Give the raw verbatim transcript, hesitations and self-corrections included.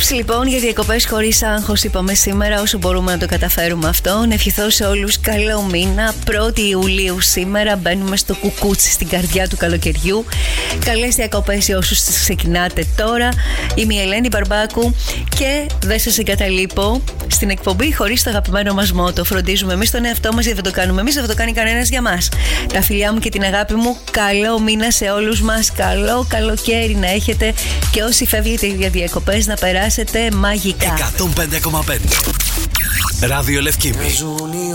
Tips λοιπόν για διακοπές χωρίς άγχος, είπαμε σήμερα, όσο μπορούμε να το καταφέρουμε αυτό. Να ευχηθώ σε όλους καλό μήνα. πρώτη Ιουλίου σήμερα, μπαίνουμε στο κουκούτσι, στην καρδιά του καλοκαιριού. Καλές διακοπές σε όσους τις ξεκινάτε τώρα. Είμαι η Ελένη Μπαρμπάκου και δεν σας εγκαταλείπω στην εκπομπή χωρίς το αγαπημένο μας μότο. Φροντίζουμε εμείς τον εαυτό μας, γιατί δεν το κάνουμε εμείς, δεν το κάνει κανένας για μας. Τα φιλιά μου και την αγάπη μου, καλό μήνα σε όλους μας. Καλό καλοκαίρι να έχετε και όσοι φεύγετε για διακοπές να περάσετε μαγικά. εκατόν πέντε κόμμα πέντε Ράδιο Λευκήμη.